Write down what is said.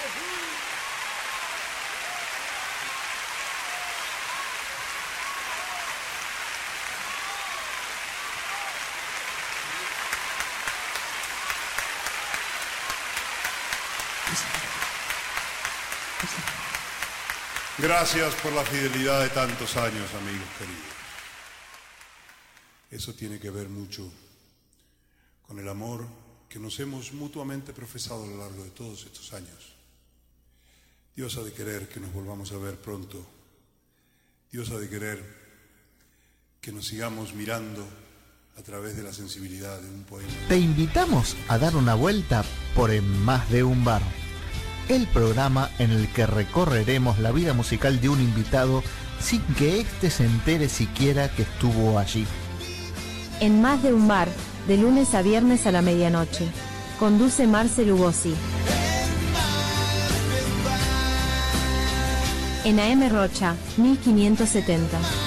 Gracias por la fidelidad de tantos años, amigos queridos. Eso tiene que ver mucho con el amor que nos hemos mutuamente profesado a lo largo de todos estos años. Dios ha de querer que nos volvamos a ver pronto. Dios ha de querer que nos sigamos mirando a través de la sensibilidad de un poema. Te invitamos a dar una vuelta por En Más de un Bar, el programa en el que recorreremos la vida musical de un invitado sin que éste se entere siquiera que estuvo allí. En Más de un Bar, de lunes a viernes a la medianoche. Conduce Marce Lugosi. En AM Rocha, 1570.